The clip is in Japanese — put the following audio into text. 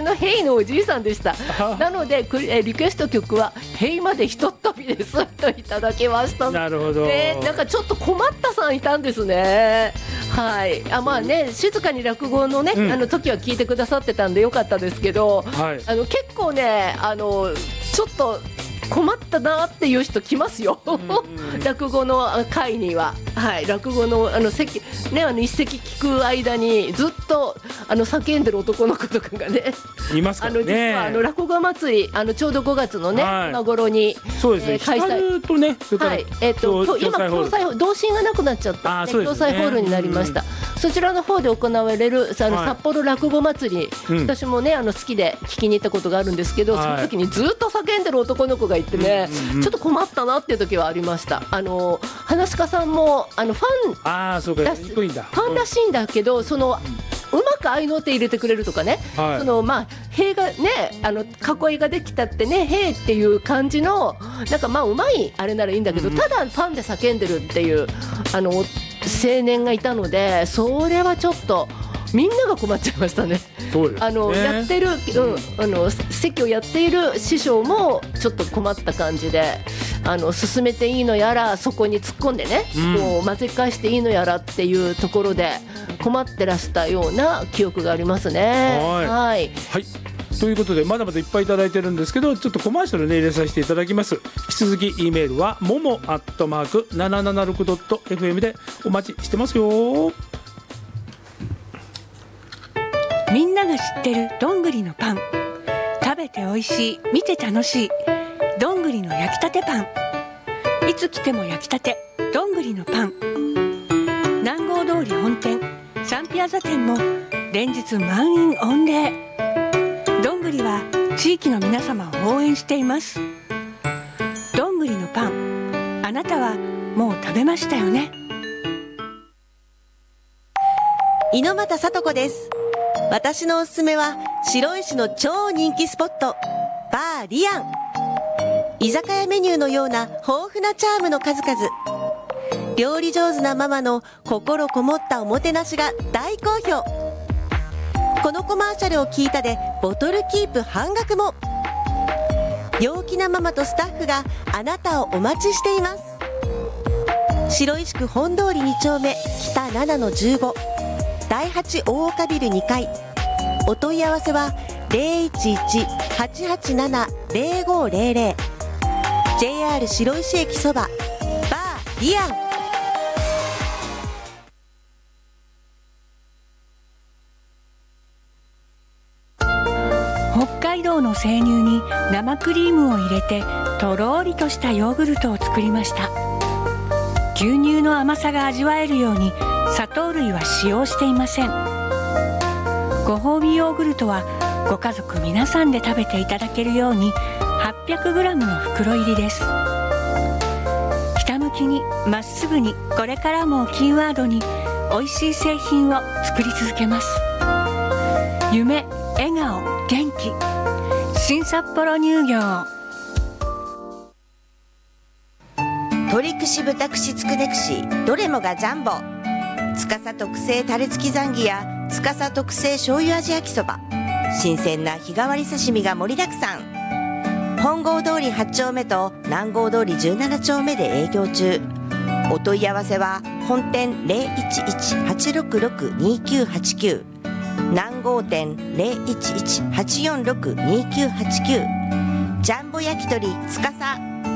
のヘイのおじいさんでしたなのでリクエスト曲はヘイまでひとっ飛びですといただきました。 なるほど、 なんかちょっと困ったさんいたんですね。はい、まあね、静かに落語のね、時は聞いてくださってたんでよかったですけど、 はい、 結構ねちょっと困ったなっていう人来ますよ落語の会には、はい、落語の席、ね、一席聞く間にずっと叫んでる男の子とかがねいますからね。 実は落語祭りちょうど5月のね、今頃にそうですね、 開催とね、それから、 今共済同心がなくなっちゃったんで、共済ホールになりました。そちらの方で行われる札幌落語祭り、私もね好きで聞きに行ったことがあるんですけど、その時にずっと叫んでる男の子がいてね、ちょっと困ったなっていう時はありました。噺家さんもファンらしいんだけど、そのうまく合いの手入れてくれるとかね、その塀がね囲いができたってね、塀っていう感じのなんかうまいあれならいいんだけど、ただファンで叫んでるっていう青年がいたので、それはちょっとみんなが困っちゃいましたね。 そうですね、 やってる、席をやっている師匠もちょっと困った感じで、進めていいのやら、そこに突っ込んでね、こう混ぜ返していいのやらっていうところで困ってらしたような記憶がありますね。はい、 ということでまだまだいっぱいいただいてるんですけど、ちょっとコマーシャルね入れさせていただきます。引き続き E メールはmomo@776.fm でお待ちしてますよ。 みんなが知ってるどんぐりのパン、食べて美味しい、見て楽しいどんぐりの焼きたてパン。いつ来ても焼きたてどんぐりのパン。南郷通り本店サンピアザ店も連日満員御礼。どんぐりは地域の皆様を応援しています。どんぐりのパン、あなたはもう食べましたよね。 猪俣さと子です。私のおすすめは白石の超人気スポット、バーリアン。居酒屋メニューのような豊富なチャームの数々。料理上手なママの心こもったおもてなしが大好評。このコマーシャルを聞いたでボトルキープ半額も。陽気なママとスタッフがあなたをお待ちしています。白石区本通り2丁目北7-15、第8大岡ビル2階。お問い合わせは 011-887-0500。 JR 白石駅そば、バーリアン。 北海道の生乳に生クリームを入れてとろーりとしたヨーグルトを作りました。牛乳の甘さが味わえるように砂糖類は使用していません。ご褒美ヨーグルトはご家族皆さんで食べていただけるように 800g の袋入りです。ひたむきにまっすぐに、これからもキーワードに美味しい製品を作り続けます。夢、笑顔、元気、新札幌乳業。 鶏串豚串つくね串、どれもがジャンボ。司特製タレ付きザンギや司特製醤油味焼きそば、新鮮な日替わり刺身が盛りだくさん。本郷通り8丁目と南郷通り17丁目で営業中。お問い合わせは本店 011-866-2989、 南郷店 011-846-2989。 ジャンボ焼き鳥司。